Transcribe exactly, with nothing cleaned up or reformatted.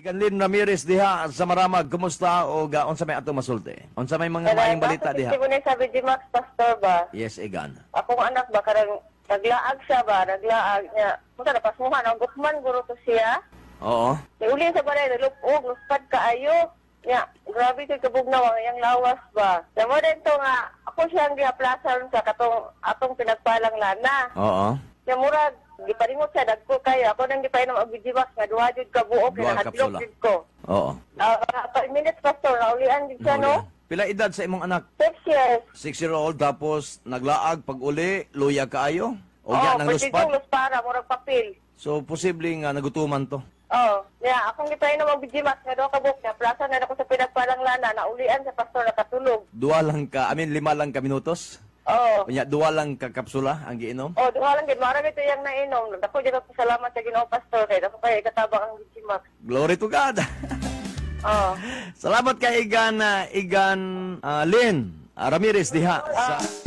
Ganlin Ramirez diha sa Maramag, kumusta o ga unsa may ato masulti? Unsa may mga maayong balita diha? Kasi ko sabi di Max Pastor ba? Yes, Egan. Akong anak ba karang naglaag siya ba? Naglaag niya. Munta na pasmuhan ang gukman guro to siya. Oo. Ni uli sa balay nalupog, luspad kaayo. Ya, grabe kay kabugnaw ang iyang lawas ba. Damo din to nga ako siyang gihaplasan sa katong atong pinagpalang lana. Oo. Ya murag giparingot siya dagko kayo. Ako nang gipainom og bidiwas nga duha jud ka buok Duha na hadlok kapsula. jud ko. Oo. Ah, uh, minutes pastor, naulian din siya no? Pila edad sa imong anak? Six years. Six-year-old tapos naglaag pag uli, luya kaayo? O Oh, yan ang pwede luspad? yung luspara, murag papel. So, posible nga nagutuman to. Oh, yeah, akong gipainom ang bidiwas nga duha ka buok na plaza na ako sa pinagpalang lana, naulian sa pastor nakatulog. Dua lang ka, I mean, lima lang ka minutos? Oh. Kanya, dua lang ka kapsula ang giinom? Oh, duha lang gid mara ito yang nainom. Dako jud ako salamat sa Ginoo pastor kay dako kay katabang ang bidiwas. Glory to God! Oh. Salamat kay Igan, uh, Igan uh, Lynn uh, Ramirez diha sa...